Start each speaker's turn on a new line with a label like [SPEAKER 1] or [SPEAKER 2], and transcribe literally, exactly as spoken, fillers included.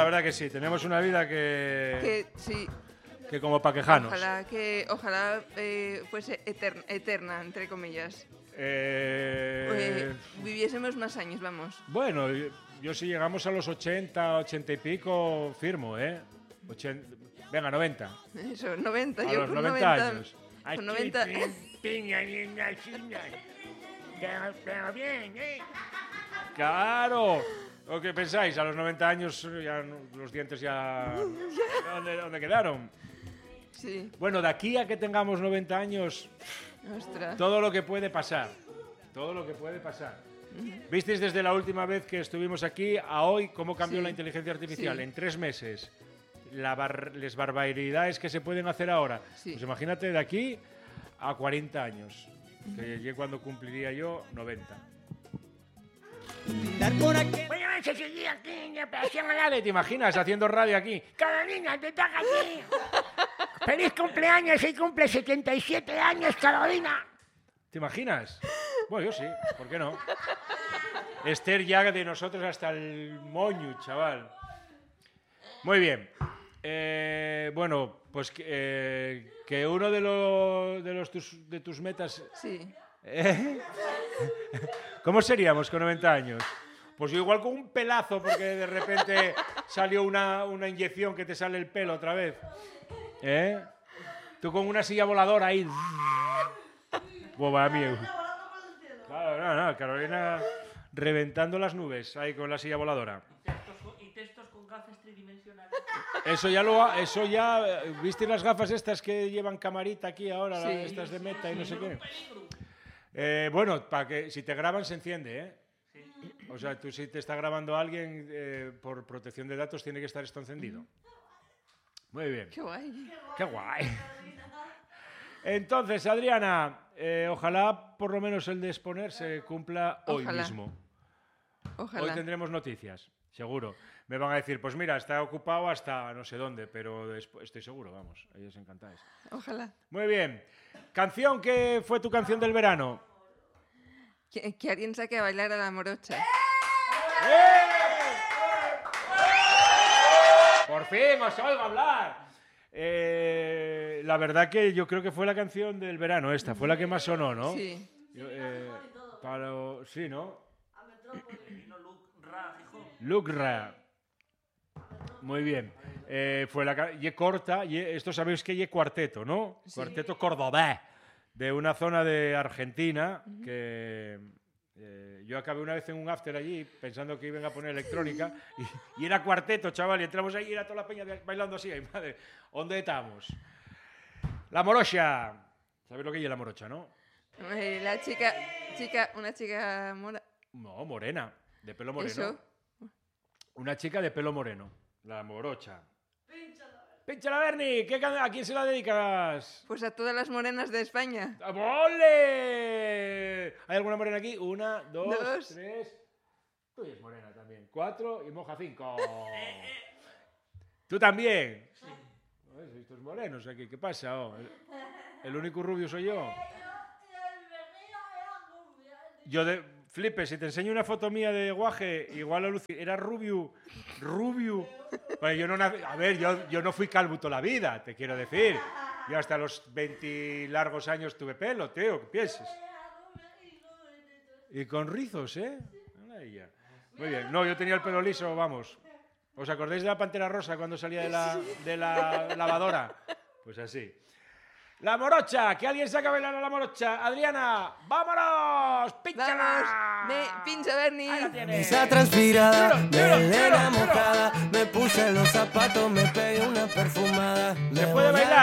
[SPEAKER 1] la verdad que sí. Tenemos una vida que...
[SPEAKER 2] Que sí.
[SPEAKER 1] Que como pa' quejanos.
[SPEAKER 2] Ojalá que ojalá eh, fuese eterna, eterna, entre comillas.
[SPEAKER 1] Eh...
[SPEAKER 2] Eh, viviésemos más años, vamos.
[SPEAKER 1] Bueno, yo si llegamos a los ochenta, ochenta y pico, firmo, ¿eh? Ochen... Venga, noventa.
[SPEAKER 2] Eso, noventa.
[SPEAKER 1] A
[SPEAKER 2] Yo
[SPEAKER 1] los
[SPEAKER 2] con
[SPEAKER 1] noventa,
[SPEAKER 2] noventa
[SPEAKER 1] años.
[SPEAKER 2] Con noventa.
[SPEAKER 1] Pero bien, ¿eh? Claro. ¿O qué pensáis? A los noventa años ya no- los dientes ya... ¿Dónde, dónde quedaron?
[SPEAKER 2] Sí.
[SPEAKER 1] Bueno, de aquí a que tengamos noventa años,
[SPEAKER 2] Ostras.
[SPEAKER 1] todo lo que puede pasar. Todo lo que puede pasar. ¿Visteis desde la última vez que estuvimos aquí a hoy cómo cambió
[SPEAKER 2] Sí.
[SPEAKER 1] la inteligencia artificial?
[SPEAKER 2] Sí.
[SPEAKER 1] En tres meses. La bar- las barbaridades que se pueden hacer ahora.
[SPEAKER 2] Sí.
[SPEAKER 1] Pues imagínate de aquí a cuarenta años. Que llegué cuando cumpliría yo noventa. Bueno, se seguía aquí en la operación Alade. ¿Te imaginas haciendo radio aquí? Carolina, te toca aquí. ¡Feliz cumpleaños! Y cumple setenta y siete años, Carolina. ¿Te imaginas? Bueno, yo sí, ¿por qué no? Esther ya de nosotros hasta el moño, chaval. Muy bien. Eh, bueno, pues que, eh, que uno de, los de, los tus, de tus metas...
[SPEAKER 2] Sí.
[SPEAKER 1] ¿Eh? ¿Cómo seríamos con noventa años? Pues yo igual con un pelazo, porque de repente salió una, una inyección que te sale el pelo otra vez. ¿Eh? Tú con una silla voladora ahí. Pues va mío. Claro, no, no, Carolina reventando las nubes ahí con la silla voladora.
[SPEAKER 3] Textos con- y textos con gafas tridimensionales.
[SPEAKER 1] Eso ya lo ha- eso ya ¿viste las gafas estas que llevan camarita aquí ahora,
[SPEAKER 2] Sí.
[SPEAKER 1] la- estas de Meta y no sé qué? Eh, bueno, para que si te graban se enciende, ¿eh? O sea, tú si te está grabando alguien eh, por protección de datos tiene que estar esto encendido. Muy bien.
[SPEAKER 2] Qué guay.
[SPEAKER 1] Qué guay. Entonces, Adriana, eh, ojalá por lo menos el de exponer se cumpla hoy
[SPEAKER 2] Ojalá.
[SPEAKER 1] mismo.
[SPEAKER 2] Ojalá.
[SPEAKER 1] Hoy tendremos noticias, seguro. Me van a decir, pues mira, está ocupado hasta no sé dónde, pero después, estoy seguro, vamos, ellos encantáis.
[SPEAKER 2] Ojalá.
[SPEAKER 1] Muy bien. Canción, ¿qué fue tu canción del verano?
[SPEAKER 2] Que, que alguien saque a bailar a la morocha.
[SPEAKER 1] Por fin os oigo hablar. Eh, la verdad que yo creo que fue la canción del verano esta, fue la que más sonó, ¿no?
[SPEAKER 2] Sí.
[SPEAKER 1] Yo, eh, para, sí, ¿no?
[SPEAKER 3] Vino Luke Ra, hijo.
[SPEAKER 1] Luke Ra. Muy bien. Eh, fue la ca- ye corta, ye- esto sabéis que ye cuarteto, ¿no?
[SPEAKER 2] Sí.
[SPEAKER 1] Cuarteto cordobés, de una zona de Argentina que eh, yo acabé una vez en un after allí pensando que iban a poner electrónica y, y era cuarteto, chaval, y entramos ahí y era toda la peña bailando así. Ay, madre, ¿dónde estamos? La morocha. ¿Sabéis lo que es la morocha, no?
[SPEAKER 2] Eh, La chica, chica, una chica mora.
[SPEAKER 1] No, morena, de pelo moreno.
[SPEAKER 2] Eso.
[SPEAKER 1] Una chica de pelo moreno, la morocha. ¡Pínchala, Berni! ¿Qué can- ¿A quién se la dedicas?
[SPEAKER 2] Pues a todas las morenas de España.
[SPEAKER 1] ¡Ole! ¿Hay alguna morena aquí? Una, dos,
[SPEAKER 2] Dos.
[SPEAKER 1] tres. Tú eres morena también. Cuatro y moja cinco. ¿Tú también? Sí. Estos morenos aquí, ¿qué pasa? Oh, el, el único rubio soy yo. Yo de... Flipe, si te enseño una foto mía de guaje, igual a Lucy, era rubio, rubio. Bueno, yo no nací- a ver, yo, yo no fui calvo toda la vida, te quiero decir. Yo hasta los veinte largos años tuve pelo, tío, ¿qué piensas? Y con rizos, ¿eh? Mira ella. Muy bien. No, yo tenía el pelo liso, vamos. ¿Os acordáis de la Pantera Rosa cuando salía de la, de la lavadora? Pues así. La morocha, que alguien saca a bailar a la morocha. Adriana, vámonos, pínchala.
[SPEAKER 2] Vamos. Me, pincha, Bernie.
[SPEAKER 1] Ahí la tienes.
[SPEAKER 4] Camisa transpirada,
[SPEAKER 1] Tiro, tiro,
[SPEAKER 4] melena
[SPEAKER 1] tiro, tiro.
[SPEAKER 4] mojada, me puse los zapatos, me pegué una perfumada.
[SPEAKER 1] Se
[SPEAKER 4] Me
[SPEAKER 1] puede
[SPEAKER 4] voy a
[SPEAKER 1] bailar.